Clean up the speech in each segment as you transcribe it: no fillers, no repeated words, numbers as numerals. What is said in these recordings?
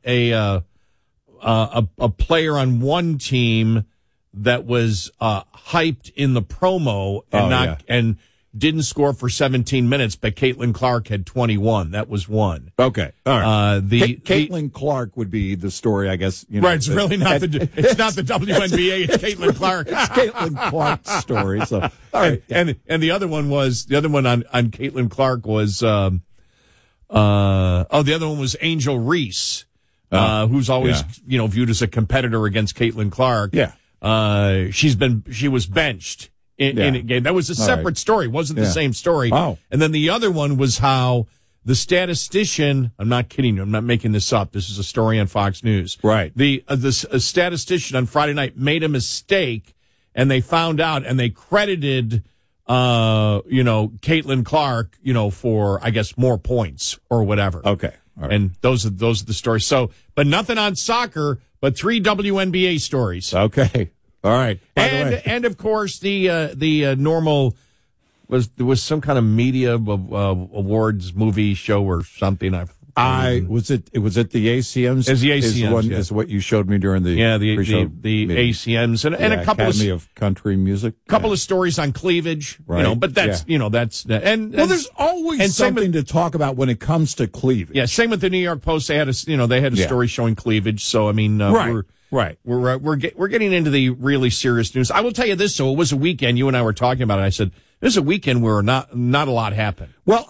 a player on one team that was hyped in the promo and didn't score for 17 minutes, but Caitlin Clark had 21. That was one. Okay, all right. Caitlin Clark would be the story, I guess. Right, it's really not it's not the WNBA. It's Caitlin Clark. It's Caitlin Clark's story. So, all right. And the other one on Caitlin Clark was the other one was Angel Reese, who's always viewed as a competitor against Caitlin Clark. Yeah, she was benched in a game. That was a separate story. It wasn't the same story. Oh. And then the other one was how the statistician, I'm not kidding you, I'm not making this up. This is a story on Fox News. Right. The statistician on Friday night made a mistake, and they found out, and they credited Caitlin Clark, for, I guess, more points or whatever. Okay. All right. And those are the stories. So, but nothing on soccer, but 3 WNBA stories. Okay. All right. And of course the normal there was some kind of media awards movie show or something. It was at the ACMs. It's the ACMs. Is what you showed me during the the ACMs and a couple Academy of Country Music. Couple of stories on cleavage, right? But that's there's always something to talk about when it comes to cleavage. Yeah, same with the New York Post. They had a story showing cleavage. So I mean, We're getting into the really serious news. I will tell you this, though. It was a weekend. You and I were talking about it. I said, this is a weekend where not a lot happened. Well,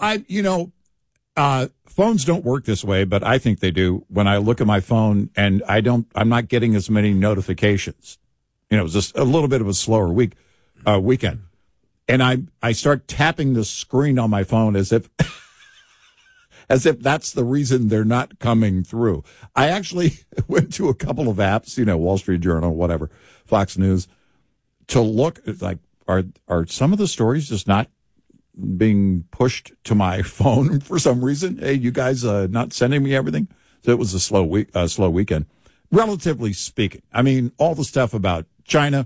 phones don't work this way, but I think they do. When I look at my phone and I'm not getting as many notifications. It was just a little bit of a slower weekend. And I start tapping the screen on my phone as if that's the reason they're not coming through. I actually went to a couple of apps, Wall Street Journal, whatever, Fox News, to look like, are some of the stories just not being pushed to my phone for some reason? Hey, you guys not sending me everything? So it was a slow weekend, relatively speaking. I mean, all the stuff about China,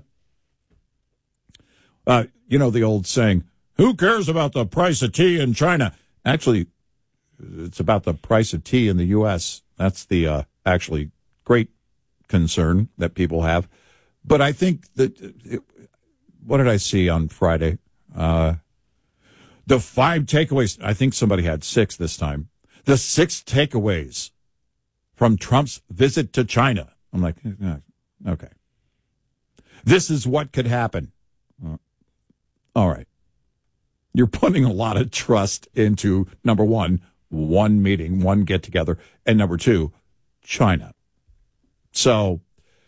the old saying, who cares about the price of tea in China? Actually, it's about the price of tea in the U.S. That's the actually great concern that people have. But I think that, what did I see on Friday? The 5 takeaways. I think somebody had 6 this time. The 6 takeaways from Trump's visit to China. I'm like, okay. This is what could happen. All right. You're putting a lot of trust into, number one meeting, one get-together, and number 2, China. So,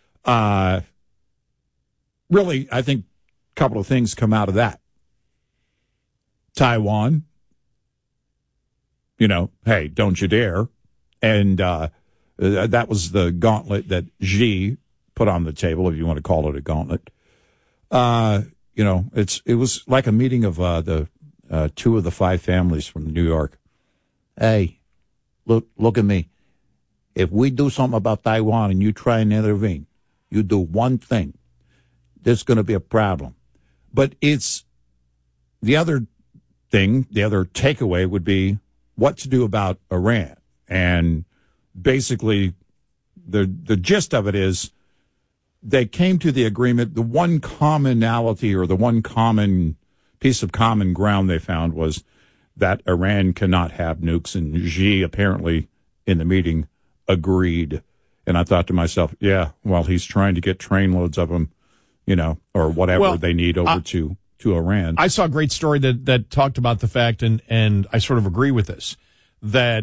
really, I think a couple of things come out of that. Taiwan, hey, don't you dare. And that was the gauntlet that Xi put on the table, if you want to call it a gauntlet. It was like a meeting of the 2 of the 5 families from New York. Hey, look at me. If we do something about Taiwan and you try and intervene, you do one thing, there's going to be a problem. But it's the other thing, the other takeaway would be what to do about Iran. And basically, the gist of it is they came to the agreement. The one commonality or the one common piece of common ground they found was that Iran cannot have nukes. And Xi apparently in the meeting agreed. And I thought to myself, yeah, well, he's trying to get trainloads of them, or whatever they need over to Iran. I saw a great story that talked about the fact, and I sort of agree with this, that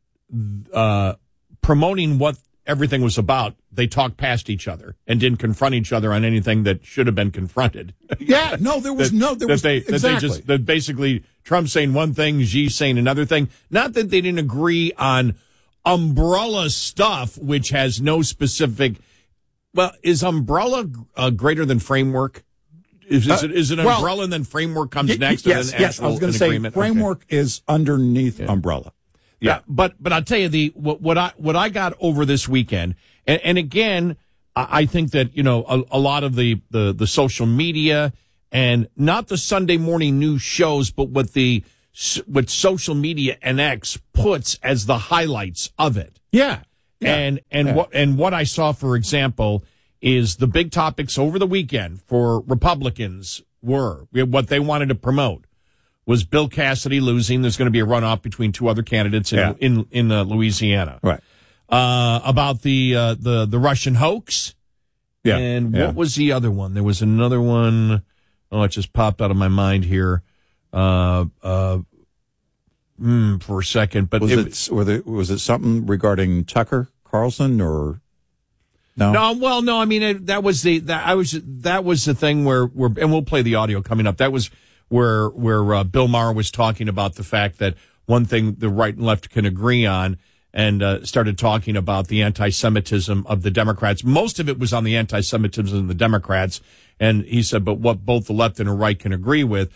promoting what everything was about, they talked past each other and didn't confront each other on anything that should have been confronted. Yeah, no, there was that basically Trump saying one thing, Xi saying another thing. Not that they didn't agree on umbrella stuff, which has no specific. Well, is umbrella greater than framework? Is it umbrella and then framework comes next? Yes. I was going to say agreement? Framework is underneath umbrella. Yeah, but I'll tell you what I got over this weekend, and again, I think that a lot of the social media and not the Sunday morning news shows, but what social media and X puts as the highlights of it. Yeah. What I saw, for example, is the big topics over the weekend for Republicans were what they wanted to promote was Bill Cassidy losing. There's going to be a runoff between two other candidates in Louisiana. Right. About the Russian hoax. Yeah. And what was the other one? There was another one. Oh, it just popped out of my mind here. For a second, but was it something regarding Tucker Carlson or no? No. I mean, that was the thing where and we'll play the audio coming up. That was where Bill Maher was talking about the fact that one thing the right and left can agree on, and started talking about the anti-Semitism of the Democrats. Most of it was on the anti-Semitism of the Democrats, and he said, but what both the left and the right can agree with,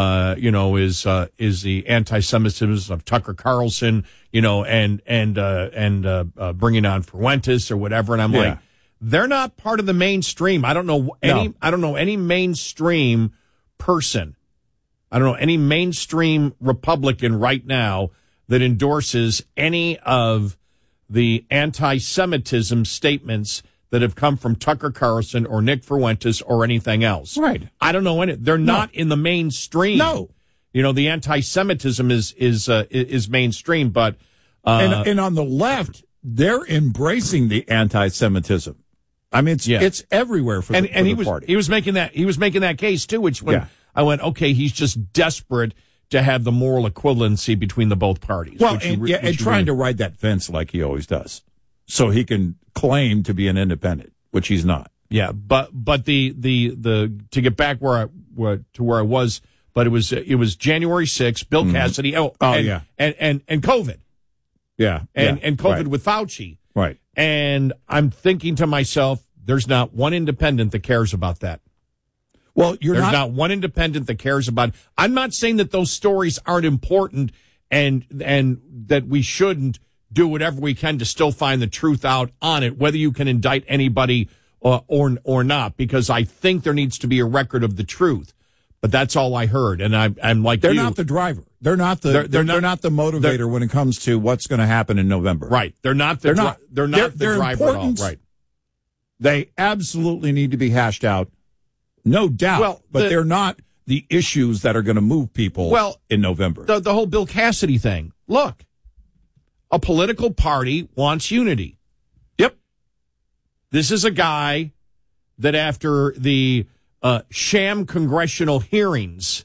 is the anti-Semitism of Tucker Carlson, and bringing on Fuentes or whatever. And I'm like, they're not part of the mainstream. I don't know any mainstream person. I don't know any mainstream Republican right now that endorses any of the anti-Semitism statements that have come from Tucker Carlson or Nick Fuentes or anything else. Right. I don't know any. They're not in the mainstream. No. The anti-Semitism is mainstream, but and on the left, they're embracing the anti-Semitism. I mean, it's everywhere for the party. He was making that case too, which when I went, okay, he's just desperate to have the moral equivalency between the both parties. Well, and trying to ride that fence like he always does, so he can claim to be an independent, which he's not. Yeah, but the to get back where I was, but it was January 6th, Bill Cassidy. And COVID. Yeah, and COVID with Fauci. Right. And I'm thinking to myself, there's not one independent that cares about that. Well, there's not one independent that cares about it. I'm not saying that those stories aren't important and that we shouldn't do whatever we can to still find the truth out on it, whether you can indict anybody or not, because I think there needs to be a record of the truth. But that's all I heard, and I'm like, they're not the driver. They're not the motivator when it comes to what's going to happen in November. Right. They're not the driver at all. Right. They absolutely need to be hashed out, no doubt. Well, but they're not the issues that are going to move people in November. The whole Bill Cassidy thing. Look, a political party wants unity. Yep. This is a guy that after the sham congressional hearings,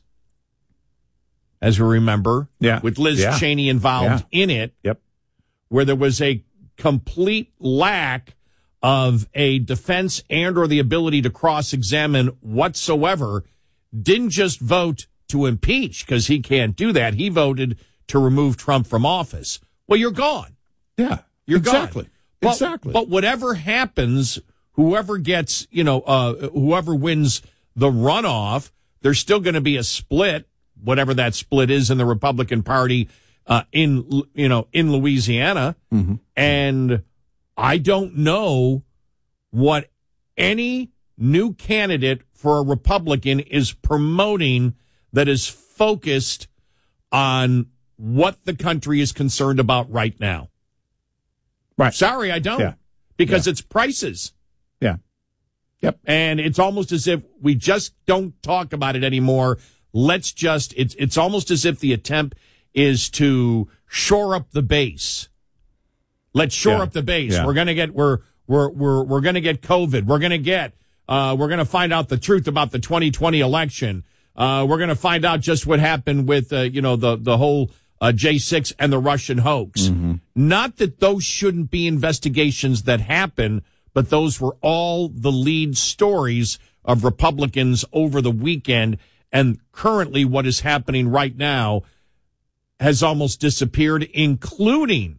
as we remember, with Liz Cheney involved in it, where there was a complete lack of a defense and or the ability to cross-examine whatsoever, didn't just vote to impeach, because he can't do that. He voted to remove Trump from office. Well, you're gone. Yeah, you're exactly. Gone. Exactly. But whatever happens, whoever gets, whoever wins the runoff, there's still going to be a split, whatever that split is in the Republican Party in Louisiana. Mm-hmm. And I don't know what any new candidate for a Republican is promoting that is focused on what the country is concerned about right now. Right. Sorry, I don't. Yeah. Because it's prices. Yeah. Yep. And it's almost as if we just don't talk about it anymore. It's almost as if the attempt is to shore up the base. Let's shore up the base. Yeah. We're going to get we're going to get COVID. We're going to find out the truth about the 2020 election. We're going to find out just what happened with the whole J6 and the Russian hoax. Mm-hmm. Not that those shouldn't be investigations that happen, but those were all the lead stories of Republicans over the weekend. And currently what is happening right now has almost disappeared, including,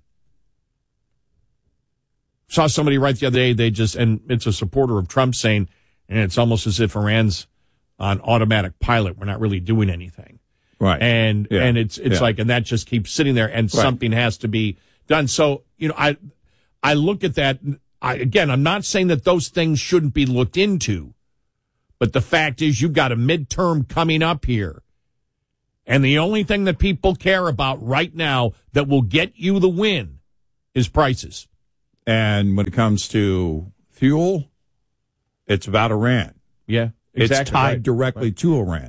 saw somebody write the other day, and it's a supporter of Trump saying, and it's almost as if Iran's on automatic pilot. We're not really doing anything. Right. And it's like, and that just keeps sitting there, and something has to be done. So, I look at that. Again, I'm not saying that those things shouldn't be looked into, but the fact is you've got a midterm coming up here. And the only thing that people care about right now that will get you the win is prices. And when it comes to fuel, it's about Iran. Yeah, exactly. It's tied directly to Iran.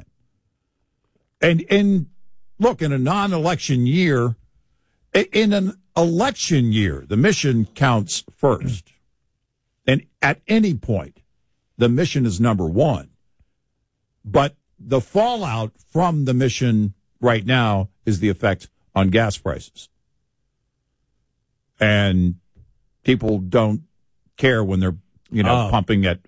And look, in a non-election year, in an election year, the mission counts first. And at any point, the mission is number one. But the fallout from the mission right now is the effect on gas prices. And people don't care when they're, pumping at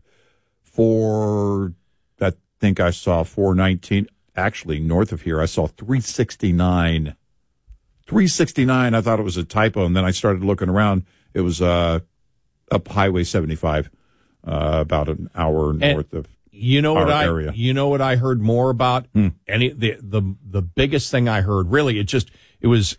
I think I saw 419. Actually, north of here, I saw 369. 369, I thought it was a typo, and then I started looking around. It was up Highway 75, about an hour north of our area. You know what I heard more about? The biggest thing I heard, really, it was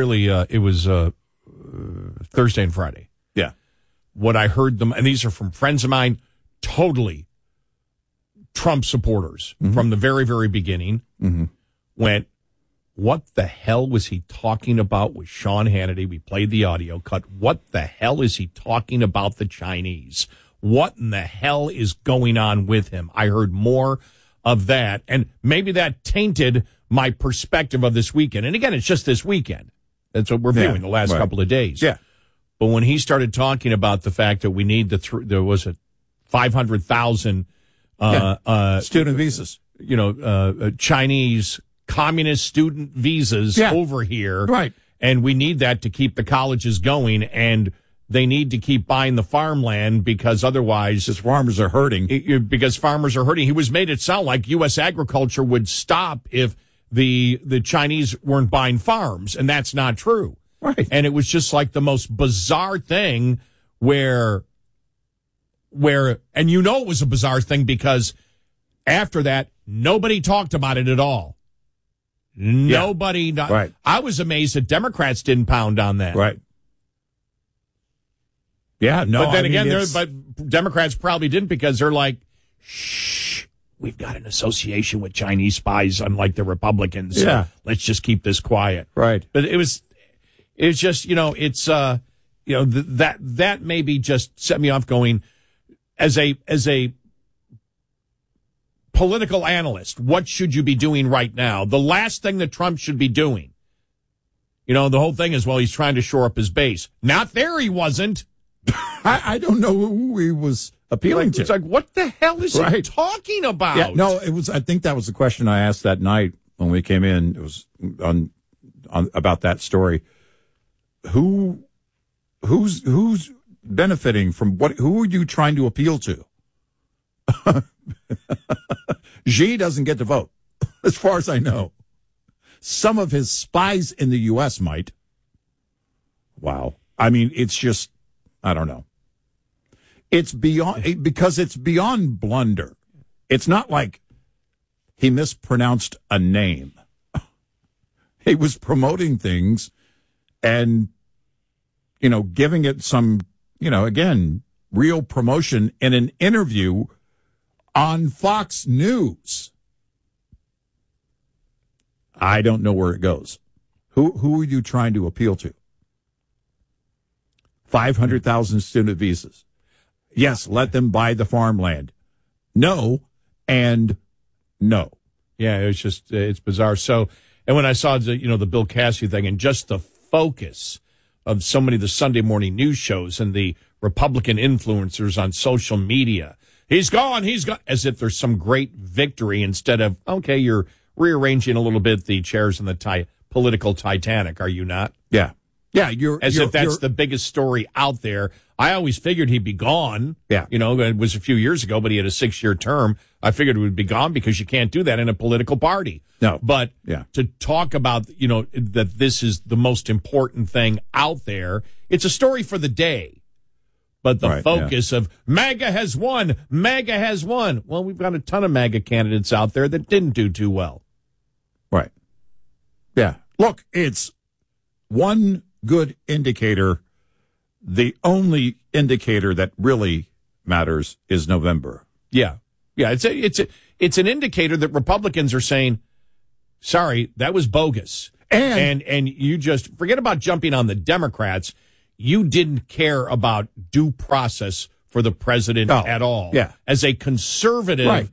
Thursday and Friday. Yeah. What I heard them, and these are from friends of mine, totally Trump supporters from the very, very beginning, went, what the hell was he talking about with Sean Hannity? We played the audio cut. What the hell is he talking about the Chinese? What in the hell is going on with him? I heard more of that, and maybe that tainted my perspective of this weekend. And again, it's just this weekend. That's what we're viewing the last couple of days. Yeah. But when he started talking about the fact that we need there was a 500,000 student visas, Chinese communist student visas over here. Right. And we need that to keep the colleges going, and they need to keep buying the farmland because otherwise... Because farmers are hurting. He was made it sound like U.S. agriculture would stop if the Chinese weren't buying farms, and that's not true. Right. And it was just like the most bizarre thing where, and it was a bizarre thing because after that, nobody talked about it at all. Nobody. Right. I was amazed that Democrats didn't pound on that. Right. Yeah, no. But then but Democrats probably didn't because they're like, shh, we've got an association with Chinese spies, unlike the Republicans. So let's just keep this quiet. Right. But it was just, that maybe just set me off going, as a political analyst, what should you be doing right now? The last thing that Trump should be doing. The whole thing is, he's trying to shore up his base. Not there, he wasn't. I don't know who he was appealing to. It's like, what the hell is he talking about? Yeah, no, it was. I think that was the question I asked that night when we came in. It was on about that story. Who's benefiting from what? Who are you trying to appeal to? Xi doesn't get to vote, as far as I know. Some of his spies in the U.S. might. Wow. I mean, it's just, I don't know. It's beyond, because it's beyond blunder. It's not like he mispronounced a name. He was promoting things and, giving it some, again, real promotion in an interview on Fox News. I don't know where it goes. Who are you trying to appeal to? 500,000 student visas. Yes, let them buy the farmland. No, and no. Yeah, it's bizarre. So, and when I saw the Bill Cassidy thing and just the focus of so many of the Sunday morning news shows and the Republican influencers on social media, he's gone, as if there's some great victory instead of, okay, you're rearranging a little bit the chairs in the political Titanic, are you not? Yeah. Yeah, if that's the biggest story out there. I always figured he'd be gone. Yeah. It was a few years ago, but he had a 6-year term. I figured it would be gone because you can't do that in a political party. No. But to talk about, that this is the most important thing out there, it's a story for the day. But the focus of MAGA has won, MAGA has won. Well, we've got a ton of MAGA candidates out there that didn't do too well. Right. Yeah. Look, it's one good indicator. The only indicator that really matters is November. Yeah. Yeah. It's an indicator that Republicans are saying, sorry, that was bogus. And you just forget about jumping on the Democrats. you didn't care about due process for the president at all. Yeah. As a conservative, right.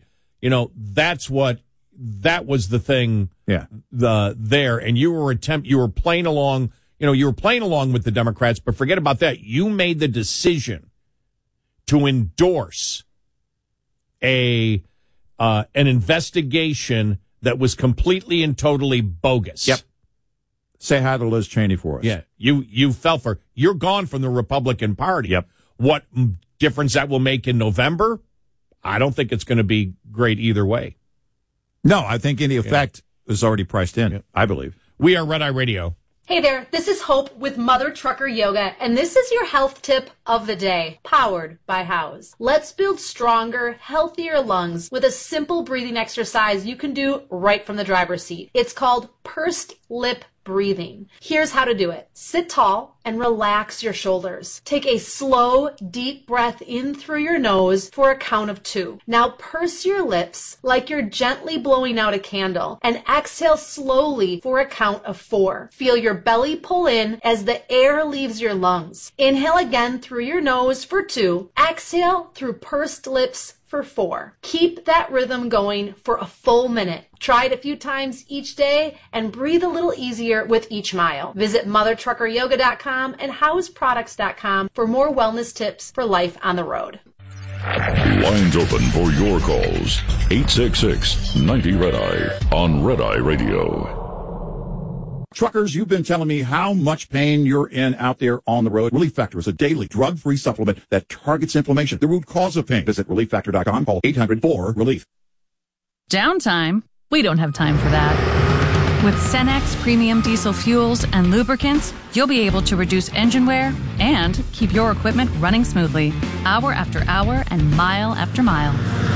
That was the thing. Yeah. There, and you were playing along. You were playing along with the Democrats, but forget about that. You made the decision to endorse an investigation that was completely and totally bogus. Yep. Say hi to Liz Cheney for us. Yeah. You fell for. You're gone from the Republican Party. Yep. What difference that will make in November? I don't think it's going to be great either way. No, I think any effect is already priced in, I believe. We are Red Eye Radio. Hey there, this is Hope with Mother Trucker Yoga, and this is your health tip of the day, powered by House. Let's build stronger, healthier lungs with a simple breathing exercise you can do right from the driver's seat. It's called pursed lip breathing. Here's how to do it. Sit tall and relax your shoulders. Take a slow, deep breath in through your nose for a count of 2. Now purse your lips like you're gently blowing out a candle and exhale slowly for a count of 4. Feel your belly pull in as the air leaves your lungs. Inhale again through your nose for 2. Exhale through pursed lips for 4. Keep that rhythm going for a full minute. Try it a few times each day and breathe a little easier with each mile. Visit mothertruckeryoga.com and houseproducts.com for more wellness tips for life on the road. Lines open for your calls. 866-90-RED-EYE on Red Eye Radio. Truckers, you've been telling me how much pain you're in out there on the road. Relief Factor is a daily drug-free supplement that targets inflammation, the root cause of pain. Visit ReliefFactor.com. Call 800-4-RELIEF. Downtime? We don't have time for that. With Cenex Premium Diesel Fuels and Lubricants, you'll be able to reduce engine wear and keep your equipment running smoothly, hour after hour and mile after mile.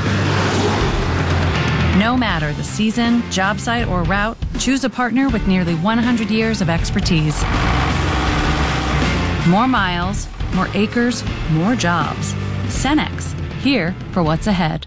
No matter the season, job site, or route, choose a partner with nearly 100 years of expertise. More miles, more acres, more jobs. Cenex, here for what's ahead.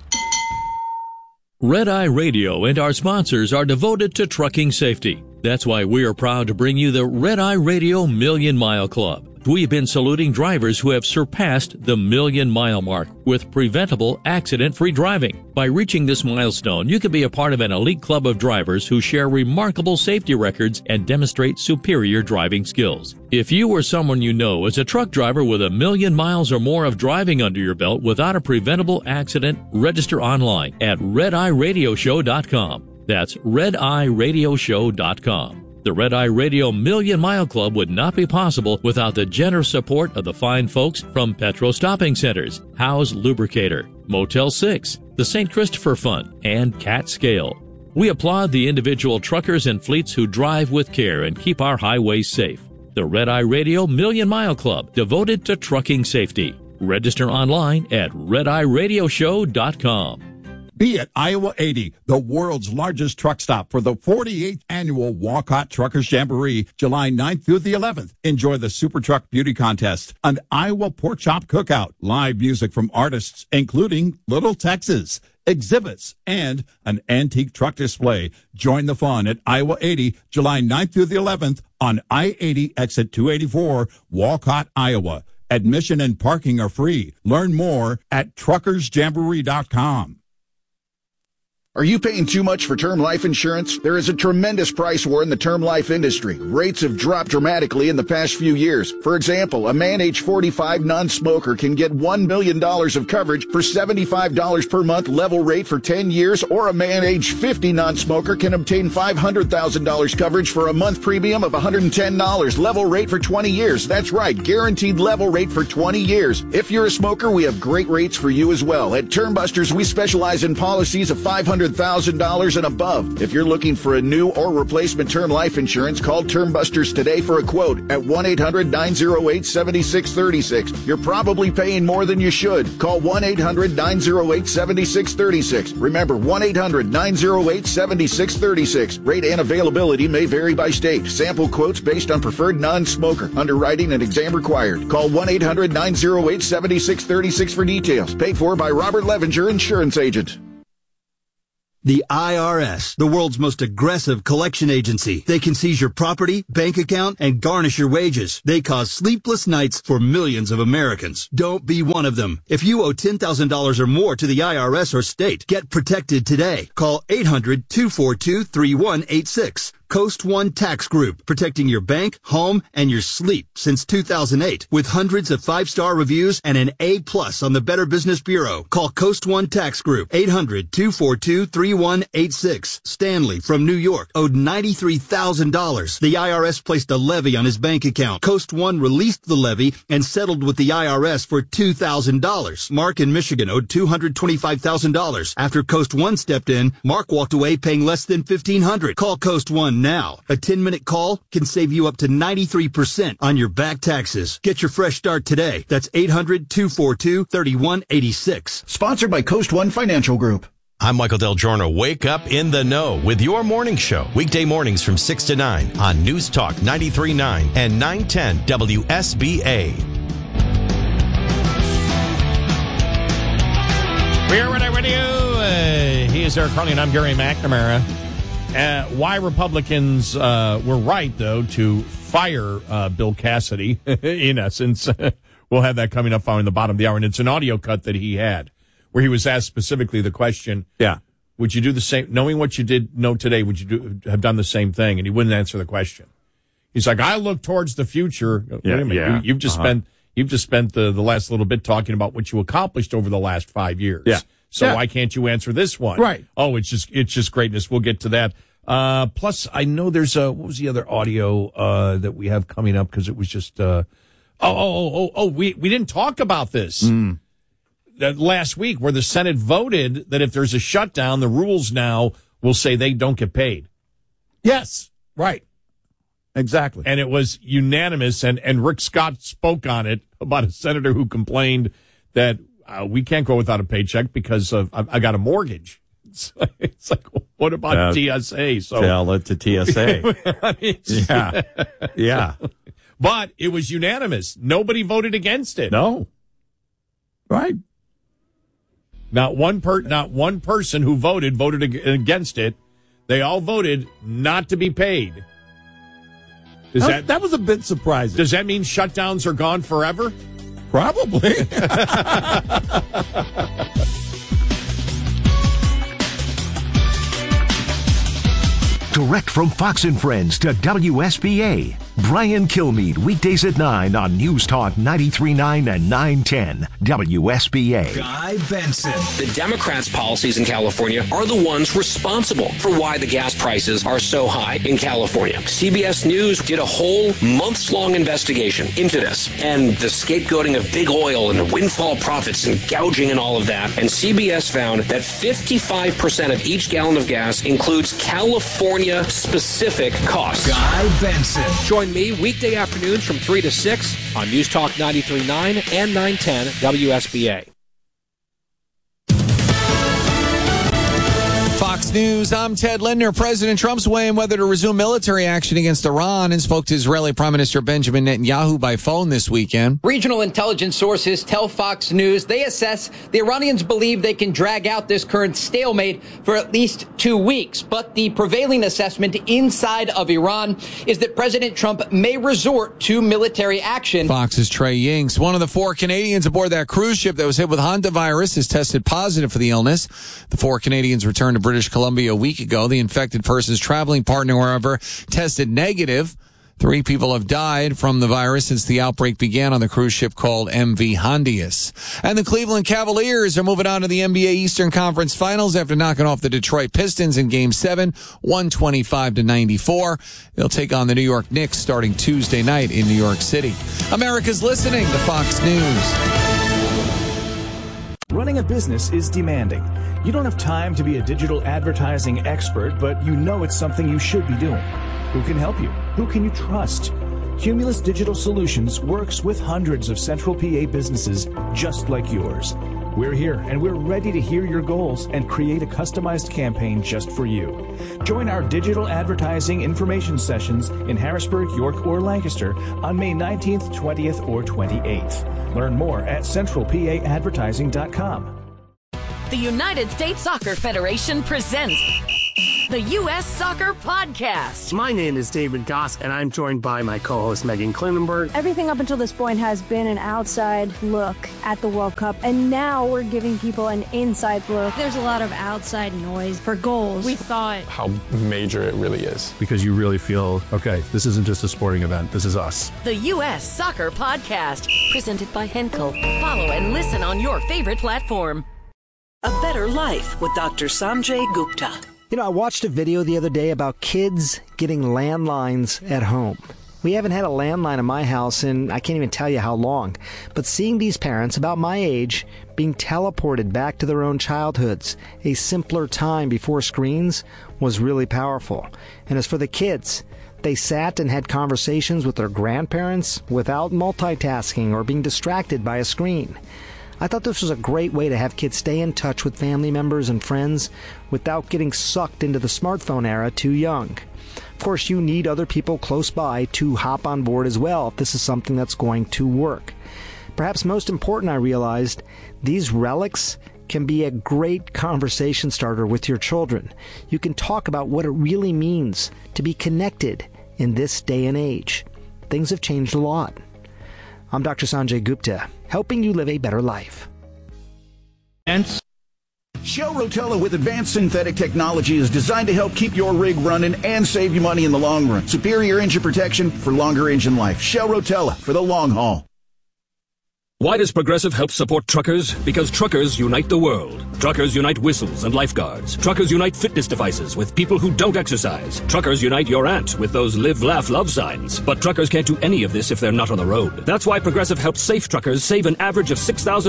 Red Eye Radio and our sponsors are devoted to trucking safety. That's why we are proud to bring you the Red Eye Radio Million Mile Club. We've been saluting drivers who have surpassed the 1,000,000-mile mark with preventable, accident-free driving. By reaching this milestone, you can be a part of an elite club of drivers who share remarkable safety records and demonstrate superior driving skills. If you or someone you know is a truck driver with 1,000,000 miles or more of driving under your belt without a preventable accident, register online at RedEyeRadioShow.com. That's RedEyeRadioShow.com. The Red Eye Radio Million Mile Club would not be possible without the generous support of the fine folks from Petro Stopping Centers, Howe's Lubricator, Motel 6, the St. Christopher Fund, and Cat Scale. We applaud the individual truckers and fleets who drive with care and keep our highways safe. The Red Eye Radio Million Mile Club, devoted to trucking safety. Register online at RedEyeRadioShow.com. Be at Iowa 80, the world's largest truck stop for the 48th annual Walcott Truckers Jamboree, July 9th through the 11th. Enjoy the Super Truck Beauty Contest, an Iowa Pork Chop Cookout, live music from artists including Little Texas, exhibits, and an antique truck display. Join the fun at Iowa 80, July 9th through the 11th on I-80 exit 284, Walcott, Iowa. Admission and parking are free. Learn more at truckersjamboree.com. Are you paying too much for term life insurance? There is a tremendous price war in the term life industry. Rates have dropped dramatically in the past few years. For example, a man age 45 non-smoker can get $1 million of coverage for $75 per month level rate for 10 years, or a man age 50 non-smoker can obtain $500,000 coverage for a month premium of $110 level rate for 20 years. That's right, guaranteed level rate for 20 years. If you're a smoker, we have great rates for you as well. At Term Busters, we specialize in policies of $500,000 and above. If you're looking for a new or replacement term life insurance, call Term Busters today for a quote at 1-800-908-7636. You're probably paying more than you should. Call 1-800-908-7636. Remember, 1-800-908-7636. Rate and availability may vary by state. Sample quotes based on preferred non-smoker. Underwriting and exam required. Call 1-800-908-7636 for details. Paid for by Robert Levenger, Insurance Agent. The IRS, the world's most aggressive collection agency. They can seize your property, bank account, and garnish your wages. They cause sleepless nights for millions of Americans. Don't be one of them. If you owe $10,000 or more to the IRS or state, get protected today. Call 800-242-3186. Coast One Tax Group, protecting your bank, home, and your sleep since 2008. With hundreds of 5-star reviews and an A+ on the Better Business Bureau. Call Coast One Tax Group, 800-242-3186. Stanley from New York owed $93,000. The IRS placed a levy on his bank account. Coast One released the levy and settled with the IRS for $2,000. Mark in Michigan owed $225,000. After Coast One stepped in, Mark walked away paying less than $1,500. Call Coast One now. A 10-minute call can save you up to 93% on your back taxes. Get your fresh start today. That's 800-242-3186. Sponsored by Coast One Financial Group. I'm Michael Del Giorno. Wake up in the know with your morning show. Weekday mornings from 6 to 9 on News Talk 93.9 and 910 WSBA. We're ready. He is Eric Carly and I'm Gary McNamara. Why Republicans were right, though, to fire Bill Cassidy, in essence. We'll have that coming up following the bottom of the hour. And it's an audio cut that he had where he was asked specifically the question, would you do the same, knowing what you did know today, would you have done the same thing? And he wouldn't answer the question. He's like, I look towards the future. Wait a minute. You've just spent the last little bit talking about what you accomplished over the last 5 years. Yeah. So why can't you answer this one? Right. Oh, it's just greatness. We'll get to that. Plus, I know there's what was the other audio that we have coming up? Because it was just we didn't talk about this last week, where the Senate voted that if there's a shutdown, the rules now will say they don't get paid. Yes, right, exactly. And it was unanimous. And Rick Scott spoke on it about a senator who complained that we can't go without a paycheck because I got a mortgage. It's like, what about TSA? So tell it to TSA. Yeah. But it was unanimous. Nobody voted against it. No. Right. Not one person who voted against it. They all voted not to be paid. That was a bit surprising. Does that mean shutdowns are gone forever? Probably. Direct from Fox and Friends to WSBA. Brian Kilmeade, weekdays at 9 on News Talk 93.9 and 910 WSBA. Guy Benson. The Democrats' policies in California are the ones responsible for why the gas prices are so high in California. CBS News did a whole months-long investigation into this and the scapegoating of big oil and the windfall profits and gouging and all of that. And CBS found that 55% of each gallon of gas includes California-specific costs. Guy Benson. Join me weekday afternoons from 3 to 6 on News Talk 93.9 and 910 WSBA. Fox News, I'm Ted Lindner. President Trump's weighing whether to resume military action against Iran and spoke to Israeli Prime Minister Benjamin Netanyahu by phone this weekend. Regional intelligence sources tell Fox News they assess the Iranians believe they can drag out this current stalemate for at least 2 weeks. But the prevailing assessment inside of Iran is that President Trump may resort to military action. Fox's Trey Yingst, one of the 4 Canadians aboard that cruise ship that was hit with hantavirus, has tested positive for the illness. The 4 Canadians returned to British Columbia a week ago. The infected person's traveling partner, however, tested negative. 3 people have died from the virus since the outbreak began on the cruise ship called MV Hondius. And the Cleveland Cavaliers are moving on to the NBA Eastern Conference Finals after knocking off the Detroit Pistons in Game 7, 125-94. They'll take on the New York Knicks starting Tuesday night in New York City. America's listening to Fox News. Running a business is demanding. You don't have time to be a digital advertising expert, but you know it's something you should be doing. Who can help you? Who can you trust? Cumulus Digital Solutions works with hundreds of Central PA businesses just like yours. We're here and we're ready to hear your goals and create a customized campaign just for you. Join our digital advertising information sessions in Harrisburg, York, or Lancaster on May 19th, 20th, or 28th. Learn more at centralpaadvertising.com. The United States Soccer Federation presents the U.S. Soccer Podcast. My name is David Goss, and I'm joined by my co-host Megan Klinenberg. Everything up until this point has been an outside look at the World Cup, and now we're giving people an inside look. There's a lot of outside noise for goals. We thought how major it really is. Because you really feel, okay, this isn't just a sporting event, this is us. The U.S. Soccer Podcast, presented by Henkel. Follow and listen on your favorite platform. A Better Life with Dr. Sanjay Gupta. You know, I watched a video the other day about kids getting landlines at home. We haven't had a landline in my house in I can't even tell you how long. But seeing these parents, about my age, being teleported back to their own childhoods, a simpler time before screens, was really powerful. And as for the kids, they sat and had conversations with their grandparents without multitasking or being distracted by a screen. I thought this was a great way to have kids stay in touch with family members and friends without getting sucked into the smartphone era too young. Of course, you need other people close by to hop on board as well if this is something that's going to work. Perhaps most important, I realized, these relics can be a great conversation starter with your children. You can talk about what it really means to be connected in this day and age. Things have changed a lot. I'm Dr. Sanjay Gupta, helping you live a better life. Shell Rotella with advanced synthetic technology is designed to help keep your rig running and save you money in the long run. Superior engine protection for longer engine life. Shell Rotella for the long haul. Why does Progressive help support truckers? Because truckers unite the world. Truckers unite whistles and lifeguards. Truckers unite fitness devices with people who don't exercise. Truckers unite your aunt with those live, laugh, love signs. But truckers can't do any of this if they're not on the road. That's why Progressive helps safe truckers save an average of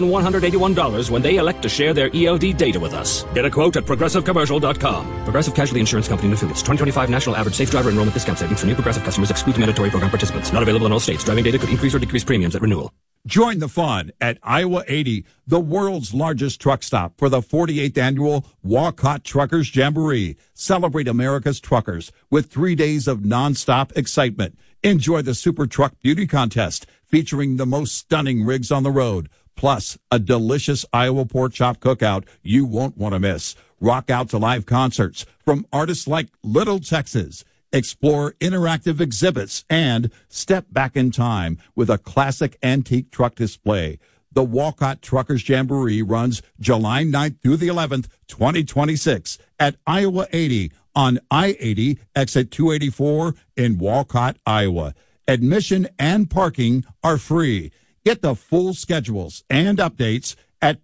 $6,181 when they elect to share their ELD data with us. Get a quote at ProgressiveCommercial.com. Progressive Casualty Insurance Company and Affiliates. 2025 National Average Safe Driver Enrollment Discount Savings for new Progressive customers excludes mandatory program participants. Not available in all states. Driving data could increase or decrease premiums at renewal. Join the fun at Iowa 80, the world's largest truck stop, for the 48th annual Walcott Truckers Jamboree. Celebrate America's truckers with 3 days of nonstop excitement. Enjoy the Super Truck Beauty Contest featuring the most stunning rigs on the road, plus a delicious Iowa pork chop cookout you won't want to miss. Rock out to live concerts from artists like Little Texas. Explore interactive exhibits and step back in time with a classic antique truck display. The Walcott Truckers Jamboree runs July 9th through the 11th, 2026 at Iowa 80 on I-80 exit 284 in Walcott, Iowa. Admission and parking are free. Get the full schedules and updates at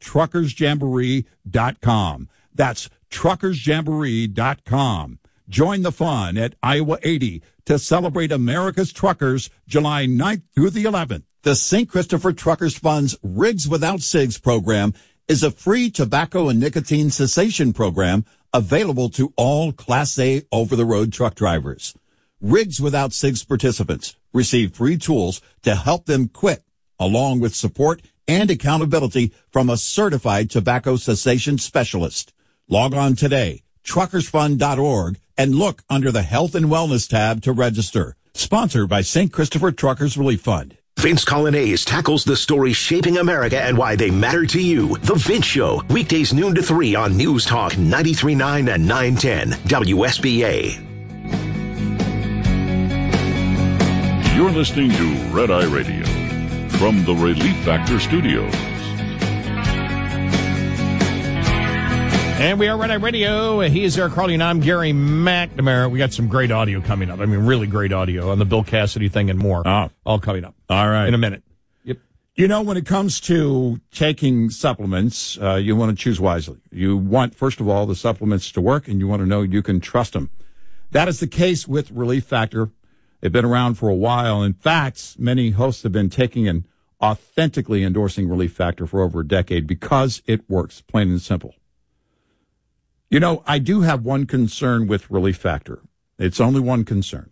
truckersjamboree.com. That's truckersjamboree.com. Join the fun at Iowa 80 to celebrate America's truckers July 9th through the 11th. The St. Christopher Truckers Fund's Rigs Without Cigs program is a free tobacco and nicotine cessation program available to all Class A over-the-road truck drivers. Rigs Without Cigs participants receive free tools to help them quit, along with support and accountability from a certified tobacco cessation specialist. Log on today, truckersfund.org, and look under the Health and Wellness tab to register. Sponsored by St. Christopher Truckers Relief Fund. Vince Colonnese tackles the stories shaping America and why they matter to you. The Vince Show, weekdays noon to 3 on News Talk 93.9 and 910 WSBA. You're listening to Red Eye Radio from the Relief Factor Studios. And we are Red Eye Radio. He is Eric Carly, and I'm Gary McNamara. We got some great audio coming up. I mean, really great audio on the Bill Cassidy thing and more. All coming up. All right. In a minute. Yep. You know, when it comes to taking supplements, you want to choose wisely. You want, first of all, the supplements to work, and you want to know you can trust them. That is the case with Relief Factor. They've been around for a while. In fact, many hosts have been taking and authentically endorsing Relief Factor for over a decade because it works, plain and simple. You know, I do have one concern with Relief Factor. It's only one concern.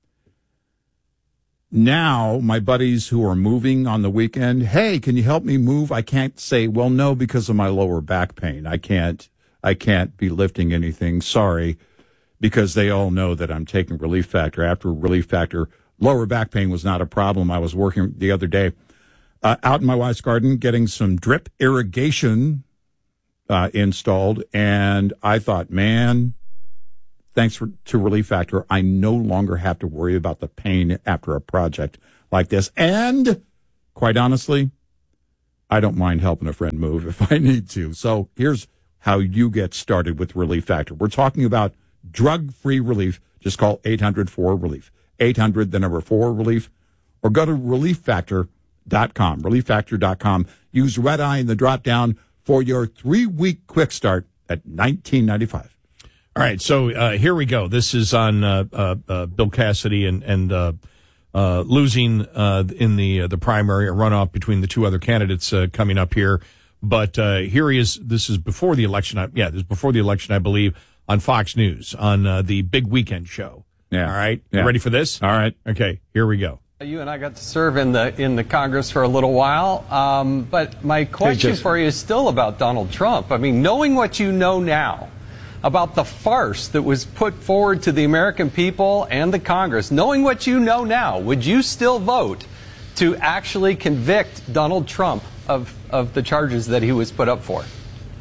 Now, my buddies who are moving on the weekend, hey, can you help me move? I can't say, well, no, because of my lower back pain. I can't be lifting anything. Sorry, because they all know that I'm taking Relief Factor. After Relief Factor, lower back pain was not a problem. I was working the other day out in my wife's garden getting some drip irrigation installed, and I thought, man, thanks to Relief Factor, I no longer have to worry about the pain after a project like this. And quite honestly, I don't mind helping a friend move if I need to. So here's how you get started with Relief Factor. We're talking about drug-free relief. Just call 800-4-RELIEF. 800-4-RELIEF. Or go to relieffactor.com. Relieffactor.com. Use Red Eye in the drop-down for your 3-week quick start at $19.95. All right, so here we go. This is on Bill Cassidy and losing in the primary, a runoff between the two other candidates coming up here. But here he is. This is before the election. This is before the election, I believe, on Fox News on the Big Weekend Show. Yeah. All right. Yeah. You ready for this? All right. Okay. Here we go. You and I got to serve in the Congress for a little while, but my question for you is still about Donald Trump. I mean, knowing what you know now about the farce that was put forward to the American people and the Congress, knowing what you know now, would you still vote to actually convict Donald Trump of the charges that he was put up for?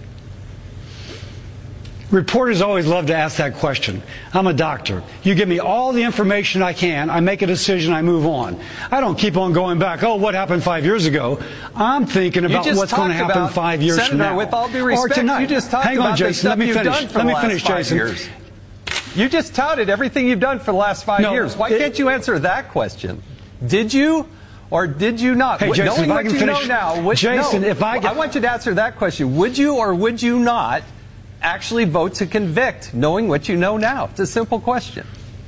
Reporters always love to ask that question. I'm a doctor. You give me all the information I can, I make a decision, I move on. I don't keep on going back, oh, what happened 5 years ago? I'm thinking about what's going to happen 5 years from now. With all due respect, or tonight. You just talked Hang on, about Jason, let me finish. Let me finish, Jason. Years. You just touted everything you've done for the last 5 years. Why can't you answer that question? Did you or did you not? Hey, Jason, knowing if I what can you finish, know now, Jason, if I want you to answer that question. Would you or would you not actually vote to convict, knowing what you know now? It's a simple question.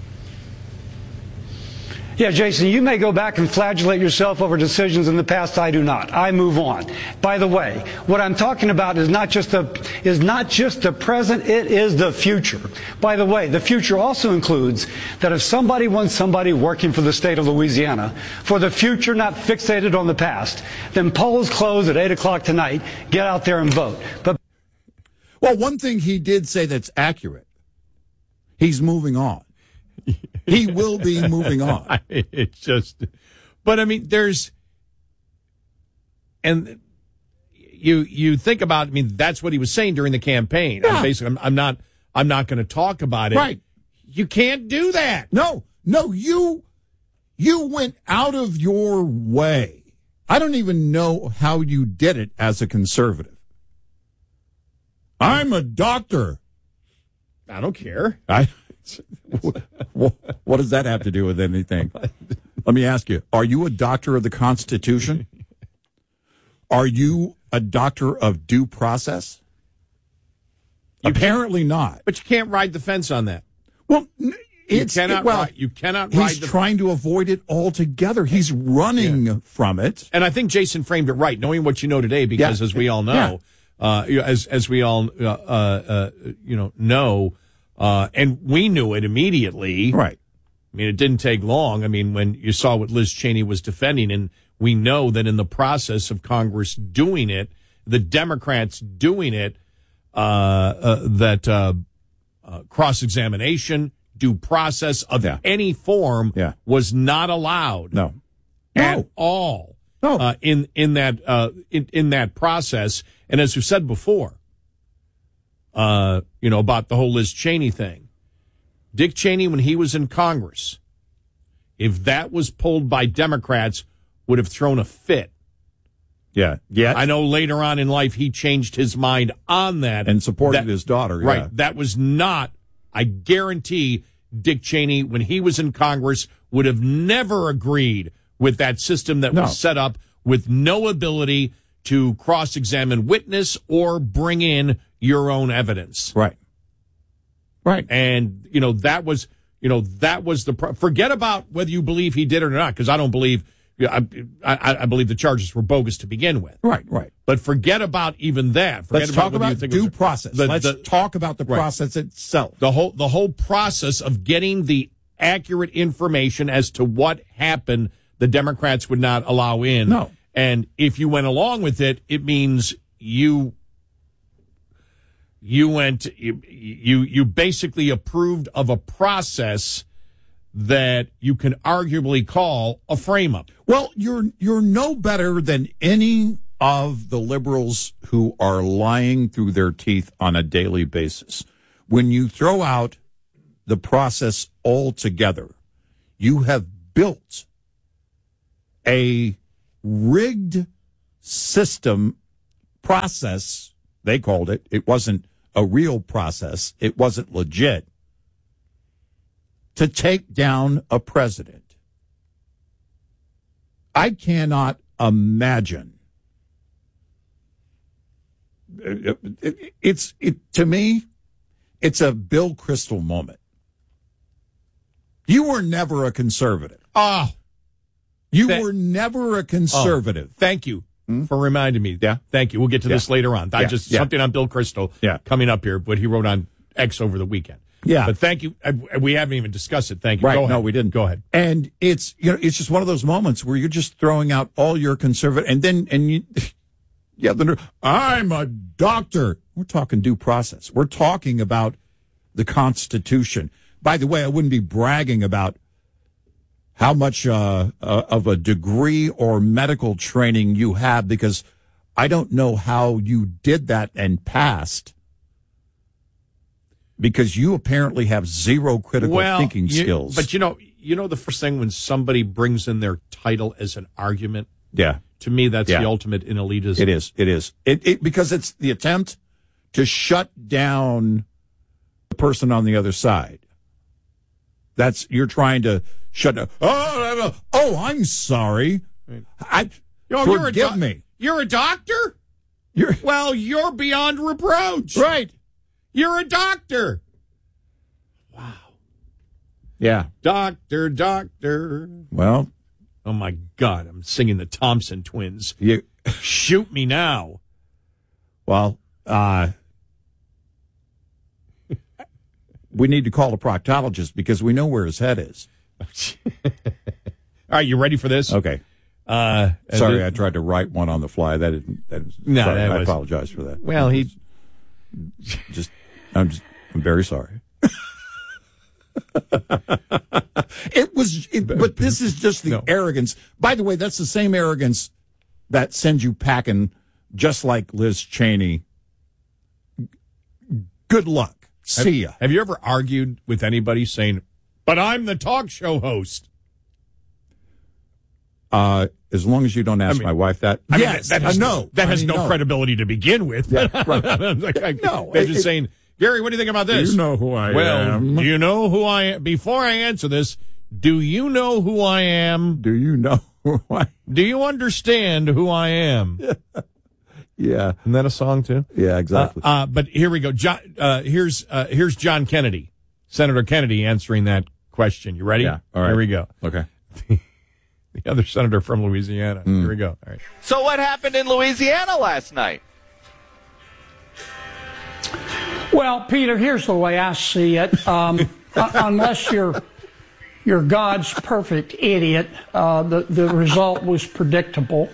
Yeah, Jason, you may go back and flagellate yourself over decisions in the past. I do not. I move on. By the way, what I'm talking about is not just the present, it is the future. By the way, the future also includes that if somebody wants somebody working for the state of Louisiana for the future, not fixated on the past, then polls close at 8 o'clock tonight. Get out there and vote. But well, one thing he did say that's accurate, he's moving on. He will be moving on. It's just, but I mean, and you think about, I mean, that's what he was saying during the campaign. Yeah. Basically, I'm not going to talk about it. Right. You can't do that. No, you went out of your way. I don't even know how you did it as a conservative. I'm a doctor. I don't care. What does that have to do with anything? Let me ask you, are you a doctor of the Constitution? Are you a doctor of due process? Apparently not. But you can't ride the fence on that. Well, you cannot ride he's trying to avoid it altogether. He's running from it. And I think Jason framed it right, knowing what you know today, because as we all know, as we all know, and we knew it immediately. Right. I mean, it didn't take long. I mean, when you saw what Liz Cheney was defending, and we know that in the process of Congress doing it, the Democrats doing it, cross-examination, due process of any form was not allowed. No. At all. No. In that process. And as we've said before, about the whole Liz Cheney thing. Dick Cheney, when he was in Congress, if that was pulled by Democrats, would have thrown a fit. Yeah. I know later on in life he changed his mind on that. And supported his daughter. Yeah. Right. That was not, I guarantee, Dick Cheney, when he was in Congress, would have never agreed with that system that was set up with no ability to cross-examine witness or bring in your own evidence. Right. Right. And, that was forget about whether you believe he did it or not, because I don't believe, I believe the charges were bogus to begin with. Right. But forget about even that. Let's talk about due process. Let's talk about the process itself. The whole process of getting the accurate information as to what happened, the Democrats would not allow in. No. And if you went along with it, it means you basically approved of a process that you can arguably call a frame-up. Well, you're no better than any of the liberals who are lying through their teeth on a daily basis. When you throw out the process altogether, you have built a rigged system process, they called it. It wasn't a real process. It wasn't legit, to take down a president. I cannot imagine. To me, it's a Bill Kristol moment. You were never a conservative. You were never a conservative. Thank you for reminding me. Yeah. Thank you. We'll get to this later on. Something on Bill Kristol coming up here, what he wrote on X over the weekend. Yeah. But thank you. We haven't even discussed it. Thank you. Right. Go ahead. No, we didn't. Go ahead. And it's just one of those moments where you're just throwing out all your conservative, I'm a doctor. We're talking due process. We're talking about the Constitution. By the way, I wouldn't be bragging about how much of a degree or medical training you have, because I don't know how you did that and passed, because you apparently have zero critical thinking skills. But you know the first thing when somebody brings in their title as an argument? Yeah. To me, that's the ultimate in elitism. It is. Because it's the attempt to shut down the person on the other side. You're trying to shut down. Oh, I'm sorry. Forgive me. You're a doctor? You're beyond reproach. Right. You're a doctor. Wow. Yeah. Doctor. Well. Oh, my God. I'm singing the Thompson Twins. Shoot me now. Well, we need to call a proctologist because we know where his head is. All right, you ready for this? Okay. Sorry, I tried to write one on the fly. I apologize for that. Well, I'm very sorry. But this is just the arrogance. By the way, that's the same arrogance that sends you packing, just like Liz Cheney. Good luck. See ya. Have you ever argued with anybody saying, "But I'm the talk show host"? As long as you don't ask my wife that. Yes, that has no credibility to begin with. Yeah, right. They're just saying, Gary, what do you think about this? Do you know who I am? Well, do you know who I am? Before I answer this, do you know who I am? Do you know who I am? Do you understand who I am? Yeah. Isn't that a song, too? Yeah, exactly. But here we go. Here's John Kennedy, Senator Kennedy, answering that question. You ready? Yeah. All right. Here we go. Okay. The other senator from Louisiana. Here we go. All right. So what happened in Louisiana last night? Well, Peter, here's the way I see it. Unless you're God's perfect idiot, the result was predictable.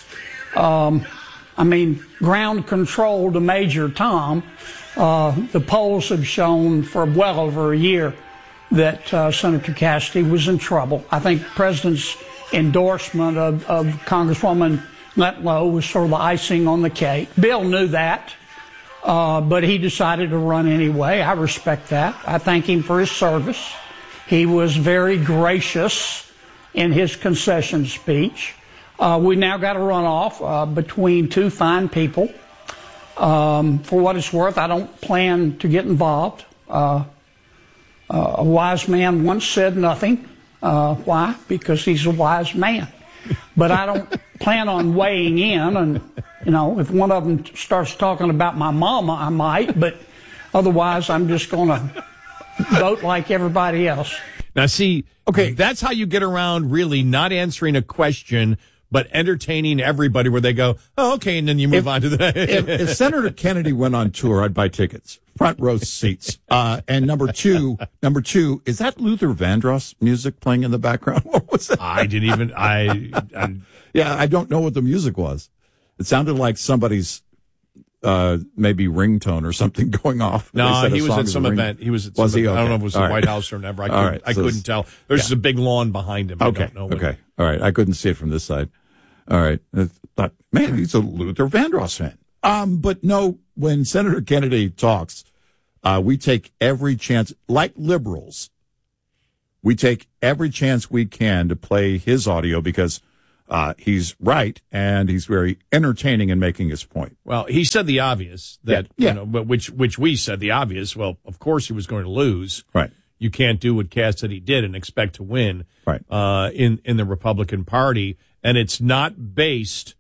Ground control to Major Tom. The polls have shown for well over a year that Senator Cassidy was in trouble. I think the President's endorsement of Congresswoman Letlow was sort of the icing on the cake. Bill knew that, but he decided to run anyway. I respect that. I thank him for his service. He was very gracious in his concession speech. We now got a runoff between two fine people. For what it's worth, I don't plan to get involved. A wise man once said nothing. Why? Because he's a wise man. But I don't plan on weighing in. And, if one of them starts talking about my mama, I might. But otherwise, I'm just going to vote like everybody else. Now, see, okay, that's how you get around really not answering a question, but entertaining everybody where they go, oh, okay, and then you move on to the... if Senator Kennedy went on tour, I'd buy tickets, front row seats. And number two, is that Luther Vandross music playing in the background? What was that? I didn't even, Yeah, I don't know what the music was. It sounded like somebody's maybe ringtone or something going off. No, he was at some event. He was at some event. I don't know if it was the White House or never. I couldn't tell. There's just a big lawn behind him. Okay. Okay. All right. I couldn't see it from this side. All right. thought, man, he's a Luther Vandross fan. But no, when Senator Kennedy talks, we take every chance, like liberals, we take every chance we can to play his audio because he's right and he's very entertaining in making his point. Well, he said the obvious that, but which we said the obvious. Well, of course he was going to lose. Right. You can't do what Cassidy did and expect to win. Right. In the Republican Party, and it is not based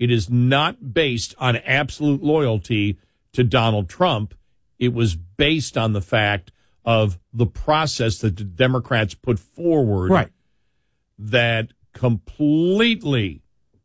on absolute loyalty to Donald Trump. It was based on the fact of the process that the Democrats put forward, right, that completely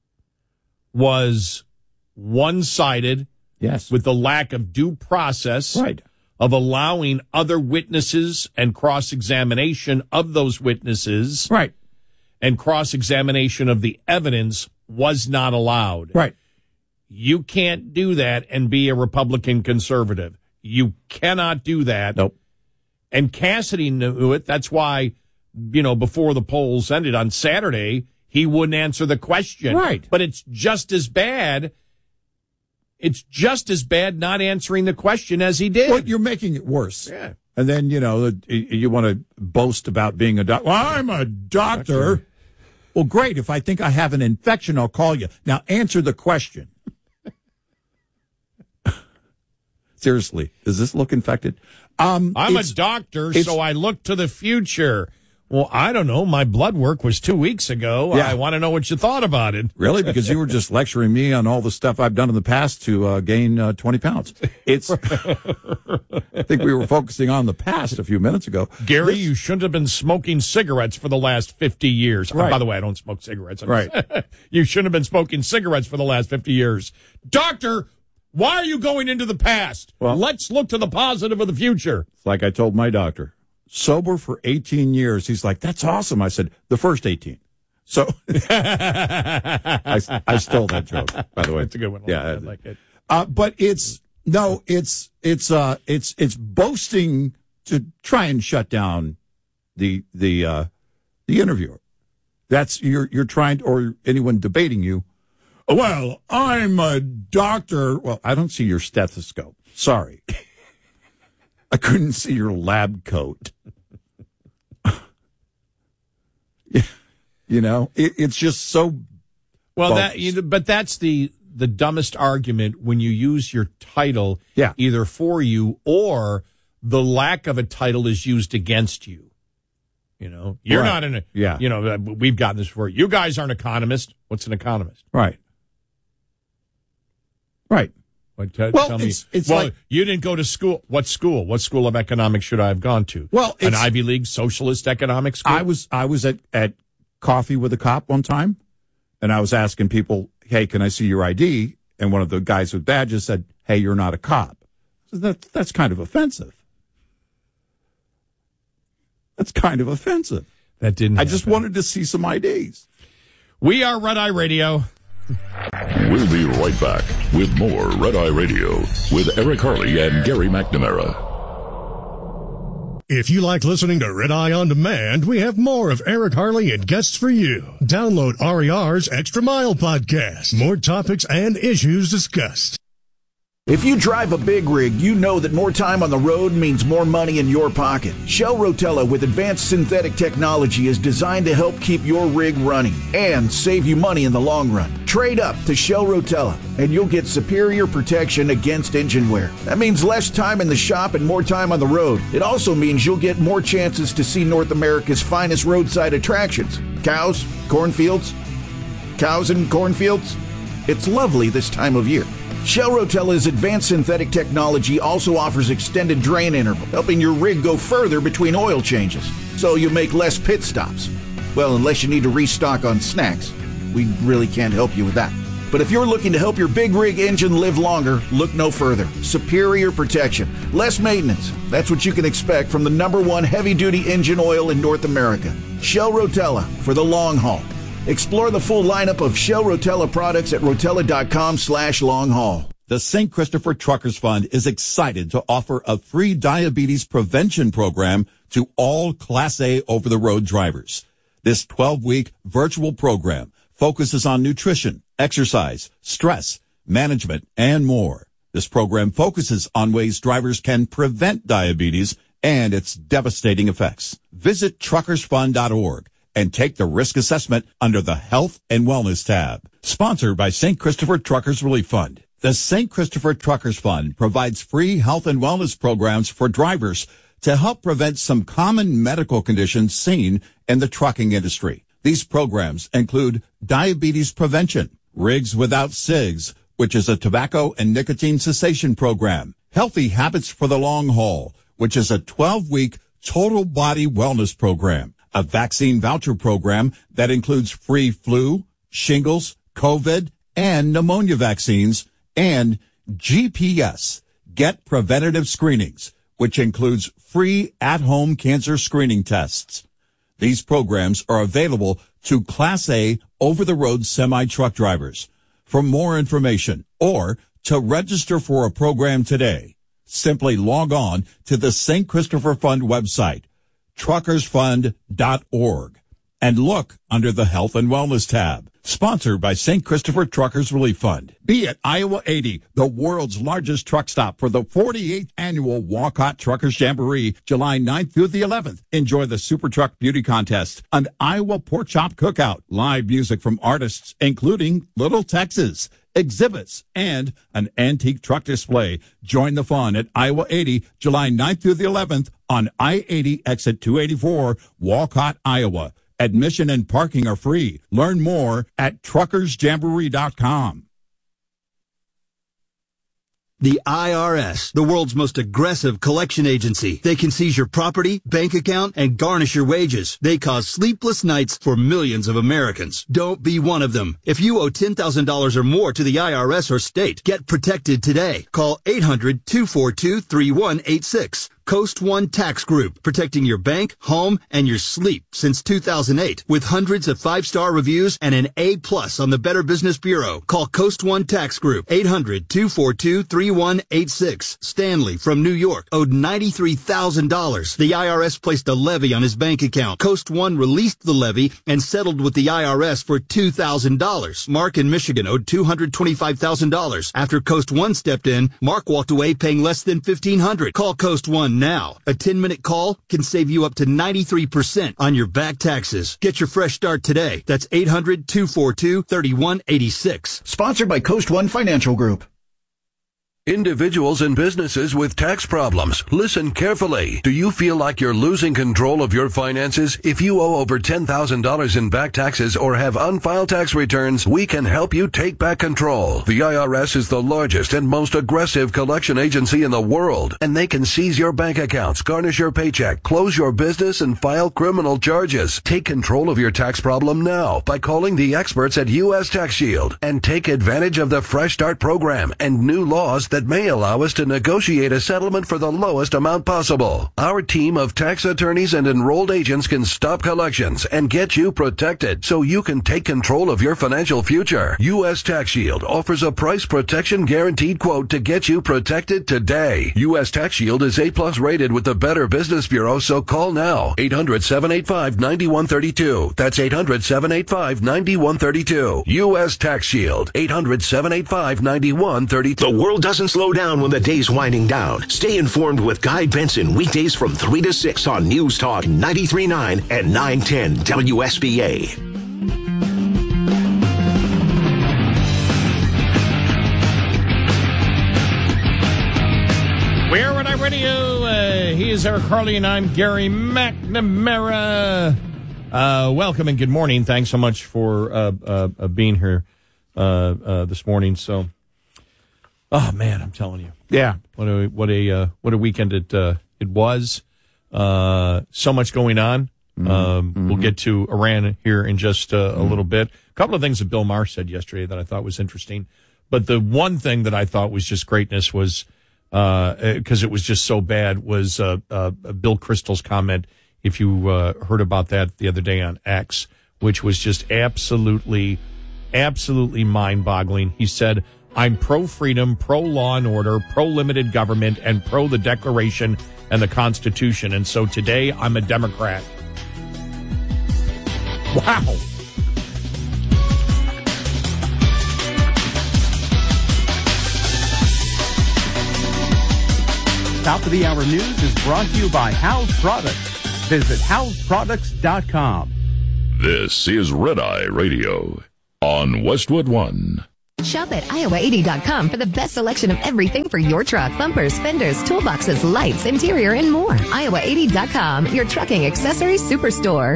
was one-sided, yes, with the lack of due process, right, of allowing other witnesses and cross-examination of those witnesses, right, and cross-examination of the evidence was not allowed. Right. You can't do that and be a Republican conservative. You cannot do that. Nope. And Cassidy knew it. That's why, before the polls ended on Saturday, he wouldn't answer the question. Right. But it's just as bad. It's just as bad not answering the question as he did. Well, you're making it worse. Yeah. And then, you want to boast about being a doctor. Well, I'm a doctor. Well, great. If I think I have an infection, I'll call you. Now, answer the question. Seriously, does this look infected? I'm a doctor, so I look to the future. Well, I don't know. My blood work was 2 weeks ago. Yeah. I want to know what you thought about it. Really? Because you were just lecturing me on all the stuff I've done in the past to gain 20 pounds. I think we were focusing on the past a few minutes ago. Gary, you shouldn't have been smoking cigarettes for the last 50 years. Right. By the way, I don't smoke cigarettes. Right. You shouldn't have been smoking cigarettes for the last 50 years. Doctor, why are you going into the past? Well, let's look to the positive of the future. It's like I told my doctor. Sober for 18 years. He's like, that's awesome. I said, the first 18. So I stole that joke, by the way. It's a good one. Yeah, I like it. But it's boasting to try and shut down the interviewer. That's you're trying to, or anyone debating you. Well, I'm a doctor. Well, I don't see your stethoscope. Sorry. I couldn't see your lab coat. It's just so. Well, but that's the dumbest argument when you use your title, either for you or the lack of a title is used against you. You're not in a. Yeah. We've gotten this before. You guys aren't economists. What's an economist? Right. Right. Tell me. Like, you didn't go to school. What school? What school of economics should I have gone to? Well, an Ivy League socialist economics school. I was at Coffee with a Cop one time, and I was asking people, "Hey, can I see your ID?" And one of the guys with badges said, "Hey, you're not a cop." So that's kind of offensive. That's kind of offensive. That didn't. I just wanted to see some IDs. We are Red Eye Radio. We'll be right back with more Red Eye Radio with Eric Harley and Gary McNamara. If you like listening to Red Eye On Demand, we have more of Eric Harley and guests for you. Download RER's Extra Mile podcast. More topics and issues discussed. If you drive a big rig, you know that more time on the road means more money in your pocket. Shell Rotella with advanced synthetic technology is designed to help keep your rig running and save you money in the long run. Trade up to Shell Rotella and you'll get superior protection against engine wear. That means less time in the shop and more time on the road. It also means you'll get more chances to see North America's finest roadside attractions. Cows, cornfields, cows and cornfields. It's lovely this time of year. Shell Rotella's advanced synthetic technology also offers extended drain interval, helping your rig go further between oil changes, so you make less pit stops. Well, unless you need to restock on snacks. We really can't help you with that. But if you're looking to help your big rig engine live longer, look no further. Superior protection, less maintenance. That's what you can expect from the #1 heavy-duty engine oil in North America. Shell Rotella for the long haul. Explore the full lineup of Shell Rotella products at rotella.com/long-haul. The St. Christopher Truckers Fund is excited to offer a free diabetes prevention program to all Class A over-the-road drivers. This 12-week virtual program focuses on nutrition, exercise, stress, management, and more. This program focuses on ways drivers can prevent diabetes and its devastating effects. Visit truckersfund.org and take the risk assessment under the Health and Wellness tab. Sponsored by St. Christopher Truckers Relief Fund. The St. Christopher Truckers Fund provides free health and wellness programs for drivers to help prevent some common medical conditions seen in the trucking industry. These programs include diabetes prevention, Rigs Without Cigs, which is a tobacco and nicotine cessation program, Healthy Habits for the Long Haul, which is a 12-week total body wellness program, a vaccine voucher program that includes free flu, shingles, COVID, and pneumonia vaccines, and GPS, Get Preventative Screenings, which includes free at-home cancer screening tests. These programs are available to Class A over-the-road semi-truck drivers. For more information or to register for a program today, simply log on to the St. Christopher Fund website, truckersfund.org, and look under the Health and Wellness tab. Sponsored by St. Christopher Truckers Relief Fund. Be at Iowa 80, the world's largest truck stop for the 48th annual Walcott Truckers Jamboree, July 9th through the 11th. Enjoy the Super Truck Beauty Contest, an Iowa Pork Chop Cookout, live music from artists including Little Texas, exhibits, and an antique truck display. Join the fun at Iowa 80, July 9th through the 11th on I-80 exit 284, Walcott, Iowa. Admission and parking are free. Learn more at truckersjamboree.com. The IRS, the world's most aggressive collection agency. They can seize your property, bank account, and garnish your wages. They cause sleepless nights for millions of Americans. Don't be one of them. If you owe $10,000 or more to the IRS or state, get protected today. Call 800-242-3186. Coast One Tax Group, protecting your bank, home, and your sleep since 2008. With hundreds of 5-star reviews and an A+ on the Better Business Bureau. Call Coast One Tax Group, 800-242-3186. Stanley from New York owed $93,000. The IRS placed a levy on his bank account. Coast One released the levy and settled with the IRS for $2,000. Mark in Michigan owed $225,000. After Coast One stepped in, Mark walked away paying less than $1,500. Call Coast One now. A 10-minute call can save you up to 93% on your back taxes. Get your fresh start today. That's 800-242-3186. Sponsored by Coast One Financial Group. Individuals and businesses with tax problems, listen carefully. Do you feel like you're losing control of your finances? If you owe over $10,000 in back taxes or have unfiled tax returns, we can help you take back control. The IRS is the largest and most aggressive collection agency in the world, and they can seize your bank accounts, garnish your paycheck, close your business, and file criminal charges. Take control of your tax problem now by calling the experts at U.S. Tax Shield and take advantage of the Fresh Start program and new laws that may allow us to negotiate a settlement for the lowest amount possible. Our team of tax attorneys and enrolled agents can stop collections and get you protected so you can take control of your financial future. U.S. Tax Shield offers a price protection guaranteed quote to get you protected today. U.S. Tax Shield is A+ rated with the Better Business Bureau, so call now. 800-785-9132. That's 800-785-9132. U.S. Tax Shield. 800-785-9132. The world doesn't slow down when the day's winding down. Stay informed with Guy Benson weekdays from 3 to 6 on News Talk 93.9 and 910 WSBA. Where Would I Radio? He is Eric Harley, and I'm Gary McNamara. Welcome and good morning. Thanks so much for being here this morning. So. Oh man, I'm telling you. Yeah. What a weekend it was. So much going on. We'll get to Iran here in just a little bit. A couple of things that Bill Maher said yesterday that I thought was interesting. But the one thing that I thought was just greatness was, because it was just so bad, was Bill Kristol's comment, if you heard about that the other day on X, which was just absolutely mind-boggling. He said, I'm pro-freedom, pro-law and order, pro-limited government, and pro the Declaration and the Constitution. And so today, I'm a Democrat. Wow. Top of the Hour News is brought to you by House Products. Visit houseproducts.com. This is Red Eye Radio on Westwood One. Shop at iowa80.com for the best selection of everything for your truck. Bumpers, fenders, toolboxes, lights, interior, and more. iowa80.com, your trucking accessories superstore.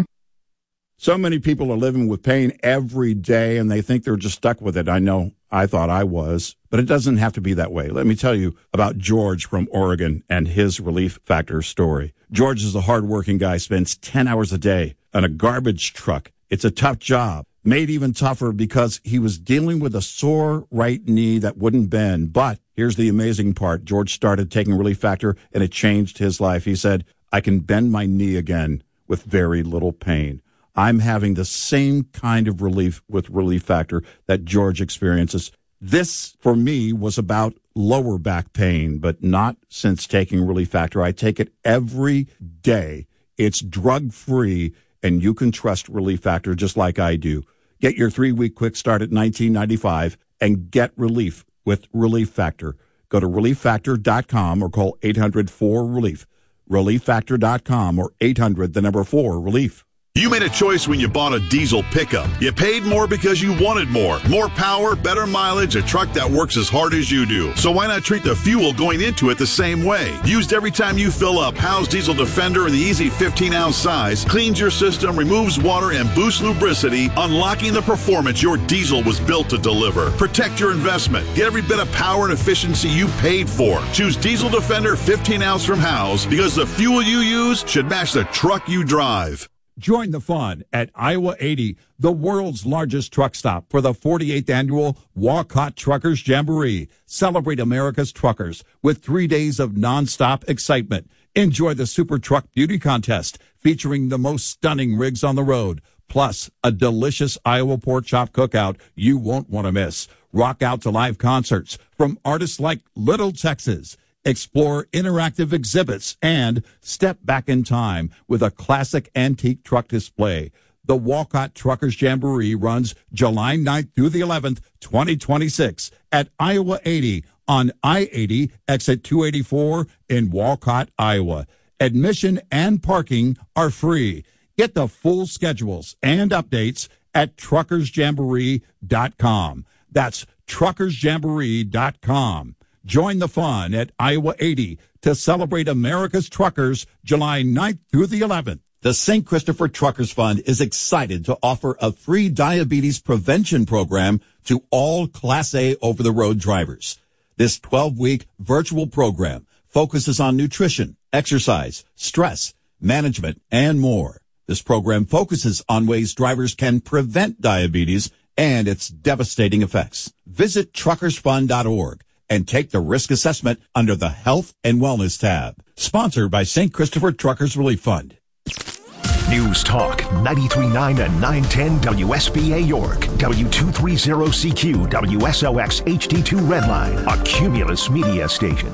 So many people are living with pain every day, and they think they're just stuck with it. I know I thought I was, but it doesn't have to be that way. Let me tell you about George from Oregon and his Relief Factor story. George is a hardworking guy, spends 10 hours a day on a garbage truck. It's a tough job, made even tougher because he was dealing with a sore right knee that wouldn't bend. But here's the amazing part. George started taking Relief Factor, and it changed his life. He said, I can bend my knee again with very little pain. I'm having the same kind of relief with Relief Factor that George experiences. This, for me, was about lower back pain, but not since taking Relief Factor. I take it every day. It's drug-free, and you can trust Relief Factor just like I do. Get your 3-week quick start at $19.95 and get relief with Relief Factor. Go to ReliefFactor.com or call 800-4RELIEF. ReliefFactor.com or 800-4-RELIEF. You made a choice when you bought a diesel pickup. You paid more because you wanted more. More power, better mileage, a truck that works as hard as you do. So why not treat the fuel going into it the same way? Used every time you fill up, Howe's Diesel Defender in the easy 15-ounce size cleans your system, removes water, and boosts lubricity, unlocking the performance your diesel was built to deliver. Protect your investment. Get every bit of power and efficiency you paid for. Choose Diesel Defender 15-ounce from Howe's because the fuel you use should match the truck you drive. Join the fun at Iowa 80, the world's largest truck stop, for the 48th annual Walcott Truckers Jamboree. Celebrate America's truckers with 3 days of nonstop excitement. Enjoy the Super Truck Beauty Contest featuring the most stunning rigs on the road, plus a delicious Iowa pork chop cookout you won't want to miss. Rock out to live concerts from artists like Little Texas. Explore interactive exhibits and step back in time with a classic antique truck display. The Walcott Truckers Jamboree runs July 9th through the 11th, 2026 at Iowa 80 on I-80 exit 284 in Walcott, Iowa. Admission and parking are free. Get the full schedules and updates at truckersjamboree.com. That's truckersjamboree.com. Join the fun at Iowa 80 to celebrate America's truckers July 9th through the 11th. The St. Christopher Truckers Fund is excited to offer a free diabetes prevention program to all Class A over-the-road drivers. This 12-week virtual program focuses on nutrition, exercise, stress, management, and more. This program focuses on ways drivers can prevent diabetes and its devastating effects. Visit truckersfund.org and take the risk assessment under the Health and Wellness tab. Sponsored by St. Christopher Truckers Relief Fund. News Talk 93.9 and 910 WSBA York, W230CQ, WSOX HD2 Redline, a Cumulus media station.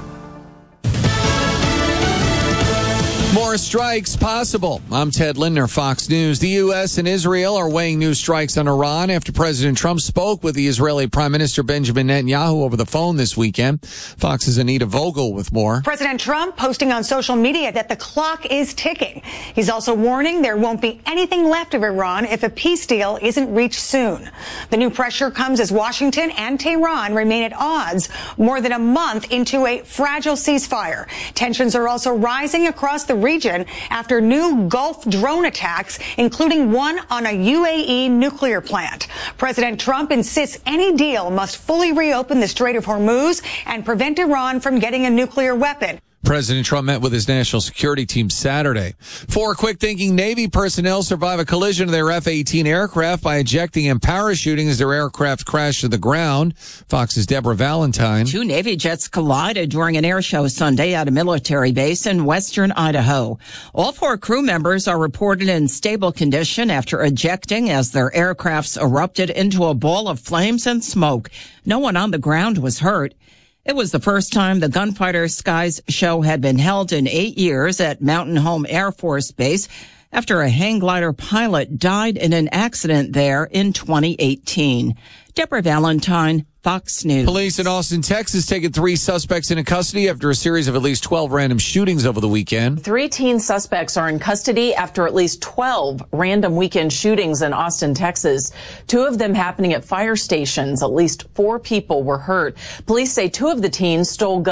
More strikes possible. I'm Ted Lindner, Fox News. The U.S. and Israel are weighing new strikes on Iran after President Trump spoke with the Israeli Prime Minister Benjamin Netanyahu over the phone this weekend. Fox's Anita Vogel with more. President Trump posting on social media that the clock is ticking. He's also warning there won't be anything left of Iran if a peace deal isn't reached soon. The new pressure comes as Washington and Tehran remain at odds more than a month into a fragile ceasefire. Tensions are also rising across the region after new Gulf drone attacks, including one on a UAE nuclear plant. President Trump insists any deal must fully reopen the Strait of Hormuz and prevent Iran from getting a nuclear weapon. President Trump met with his national security team Saturday. 4 quick-thinking Navy personnel survive a collision of their F-18 aircraft by ejecting and parachuting as their aircraft crashed to the ground. Fox's Deborah Valentine. 2 Navy jets collided during an air show Sunday at a military base in western Idaho. All 4 crew members are reported in stable condition after ejecting as their aircrafts erupted into a ball of flames and smoke. No one on the ground was hurt. It was the first time the Gunfighter Skies show had been held in 8 years at Mountain Home Air Force Base. after a hang glider pilot died in an accident there in 2018. Deborah Valentine, Fox News. Police in Austin, Texas, taking 3 suspects into custody after a series of at least 12 random shootings over the weekend. 3 teen suspects are in custody after at least 12 random weekend shootings in Austin, Texas. 2 of them happening at fire stations. At least 4 people were hurt. Police say 2 of the teens stole guns